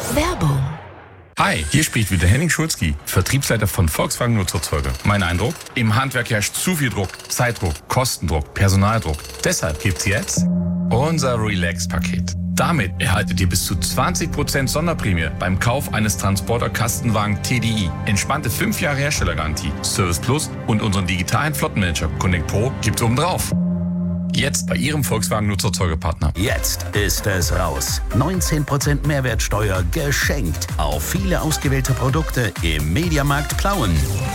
Werbung. Hi, hier spricht wieder Henning Schulzki, Vertriebsleiter von Volkswagen Nutzfahrzeuge. Mein Eindruck? Im Handwerk herrscht zu viel Druck, Zeitdruck, Kostendruck, Personaldruck. Deshalb gibt's jetzt unser Relax-Paket. Damit erhaltet ihr bis zu 20% Sonderprämie beim Kauf eines Transporter-Kastenwagen TDI. Entspannte 5 Jahre Herstellergarantie, Service Plus und unseren digitalen Flottenmanager Connect Pro gibt's obendrauf. Jetzt bei Ihrem Volkswagen Nutzfahrzeugepartner. Jetzt ist es raus. 19% Mehrwertsteuer geschenkt auf viele ausgewählte Produkte im Mediamarkt Plauen.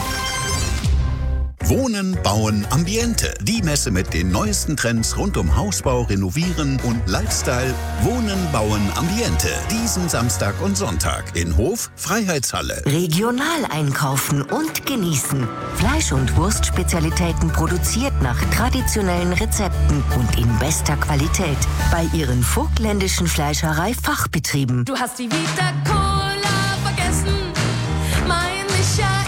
Wohnen, Bauen, Ambiente. Die Messe mit den neuesten Trends rund um Hausbau, Renovieren und Lifestyle. Wohnen, Bauen, Ambiente. Diesen Samstag und Sonntag in Hof Freiheitshalle. Regional einkaufen und genießen. Fleisch- und Wurstspezialitäten produziert nach traditionellen Rezepten und in bester Qualität. Bei Ihren vogtländischen Fleischerei-Fachbetrieben. Du hast die Vita Cola vergessen, mein Michael.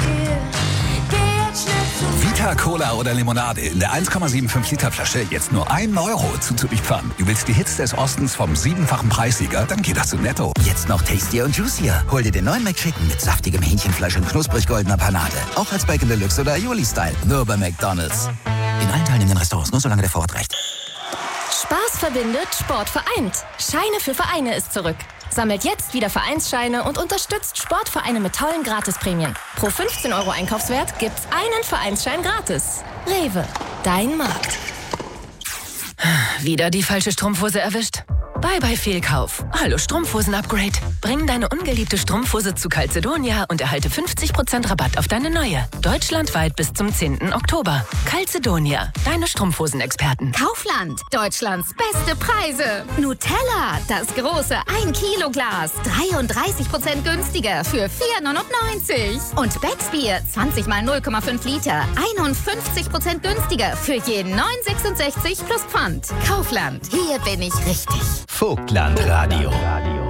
Vita Cola oder Limonade in der 1,75 Liter Flasche jetzt nur 1 Euro zuzulieferern. Du willst die Hits des Ostens vom 7-fachen Preissieger? Dann geht das zu Netto. Jetzt noch tastier und juicier. Hol dir den neuen McChicken mit saftigem Hähnchenfleisch und knusprig goldener Panade. Auch als Bacon Deluxe oder Aioli-Style. Nur bei McDonald's. In allen teilnehmenden Restaurants, nur solange der Vorrat reicht. Spaß verbindet, Sport vereint. Scheine für Vereine ist zurück. Sammelt jetzt wieder Vereinsscheine und unterstützt Sportvereine mit tollen Gratisprämien. Pro 15 Euro Einkaufswert gibt's einen Vereinsschein gratis. Rewe, dein Markt. Wieder die falsche Strumpfhose erwischt? Bye Fehlkauf. Hallo Strumpfhosen-Upgrade. Bring deine ungeliebte Strumpfhose zu Calzedonia und erhalte 50% Rabatt auf deine neue. Deutschlandweit bis zum 10. Oktober. Calzedonia, deine Strumpfhosen-Experten. Kaufland, Deutschlands beste Preise. Nutella, das große 1-Kilo-Glas. 33% günstiger für 4,99. Und Becksbier, 20 mal 0,5 Liter. 51% günstiger für je 9,66 plus Pfand. Kaufland, hier bin ich richtig. Vogtland Radio.